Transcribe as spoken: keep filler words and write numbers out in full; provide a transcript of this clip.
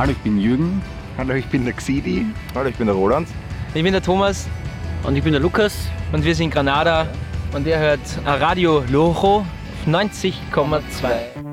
Hallo, ich bin Jürgen. Hallo, ich bin der Xidi. Hallo, ich bin der Roland. Ich bin der Thomas. Und ich bin der Lukas. Und wir sind Granada. Und ihr hört Radio Lojo neunzig Komma zwei.